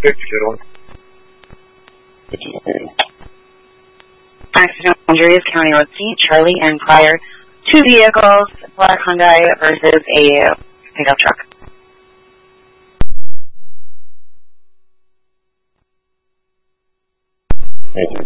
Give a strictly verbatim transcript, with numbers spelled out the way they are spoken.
fifty, gentlemen. Accident injuries, County Road C, Charlie and Pryor. Two vehicles, black Hyundai versus a pickup truck. Thank you.